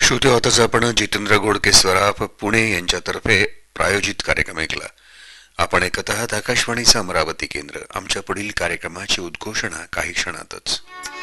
श्रोते आताच आपण जितेंद्र गोडके स्वराफ पुणे यांच्यातर्फे प्रायोजित कार्यक्रम ऐकला. आपण ऐकत आहात आकाशवाणीचं अमरावती केंद्र. आमच्या पुढील कार्यक्रमाची उद्घोषणा काही क्षणातच.